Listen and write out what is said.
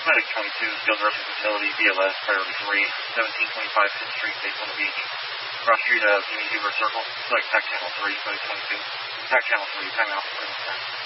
Medic 22, Skilled Nursing Facility, BLS, Priority 3, 1725 5th Street, Daytona Beach. Cross Street, Jimmy Hoover Circle, select TAC Channel 3, Medic 22. TAC Channel 3, timeout.